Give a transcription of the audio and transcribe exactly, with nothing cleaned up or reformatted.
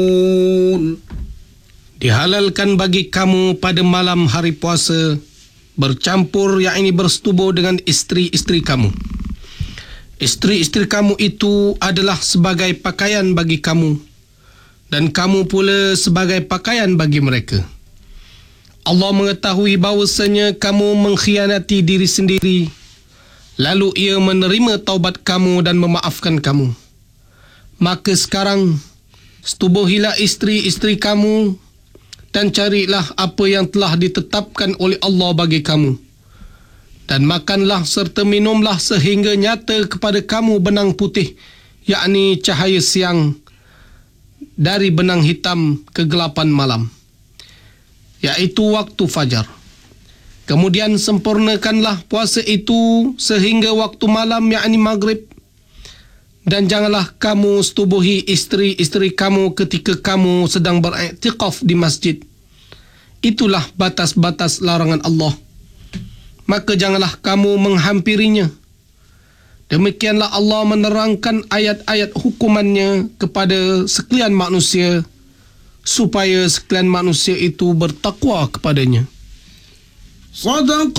Dihalalkan bagi kamu pada malam hari puasa bercampur, yakni bersetubuh dengan isteri-isteri kamu. Isteri-isteri kamu itu adalah sebagai pakaian bagi kamu, dan kamu pula sebagai pakaian bagi mereka. Allah mengetahui bahawasanya kamu mengkhianati diri sendiri, lalu ia menerima taubat kamu dan memaafkan kamu. Maka sekarang, setubuhilah isteri-isteri kamu dan carilah apa yang telah ditetapkan oleh Allah bagi kamu. Dan makanlah serta minumlah sehingga nyata kepada kamu benang putih, yakni cahaya siang dari benang hitam kegelapan malam, iaitu waktu fajar. Kemudian sempurnakanlah puasa itu sehingga waktu malam, yakni maghrib. Dan janganlah kamu setubuhi isteri-isteri kamu ketika kamu sedang beriktikaf di masjid. Itulah batas-batas larangan Allah. Maka janganlah kamu menghampirinya. Demikianlah Allah menerangkan ayat-ayat hukumannya kepada sekalian manusia, supaya sekalian manusia itu bertakwa kepadanya. Sadaq